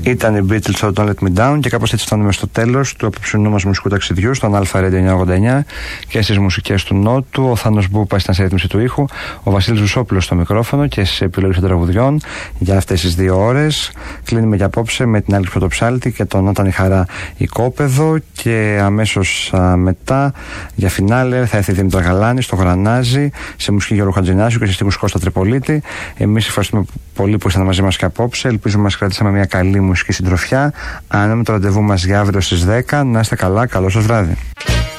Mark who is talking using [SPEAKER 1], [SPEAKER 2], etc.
[SPEAKER 1] Ήταν οι Beatles στο Don't Let Me Down και κάπως έτσι φτάνουμε στο τέλος του απόψινού μας μουσικού ταξιδιού στον Alpha Radio 989 και στις μουσικές του Νότου. Ο Θάνος Μπούπα ήταν σε ρύθμιση του ήχου, ο Βασίλης Βουσόπουλος στο μικρόφωνο και στις επιλογές των τραγουδιών για αυτές τις 2 ώρες. Κλείνουμε για απόψε με την Άλκη Πρωτοψάλτη και τον Όταν η Χαρά Οικόπεδο και αμέσως μετά για φινάλε θα έρθει η Δήμητρα Γαλάνη στο Γρανάζι σε μουσική Γιώργου Χατζηνάσιου και σε στίχους Κώστα Τρυπολίτη. Εμείς ευχαριστούμε πολύ που ήσασταν μαζί μας και απόψε. Ελπίζουμε μας κρατήσαμε μια καλή μουσική συντροφιά. Αναμένουμε το ραντεβού μας για αύριο στις 10. Να είστε καλά, καλό σας βράδυ.